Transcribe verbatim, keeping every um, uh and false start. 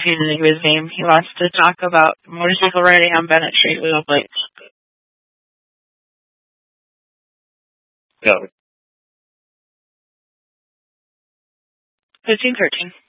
see the name of his name. He wants to talk about motorcycle riding on Bennett Street wheel plates. Go. Fifteen thirteen.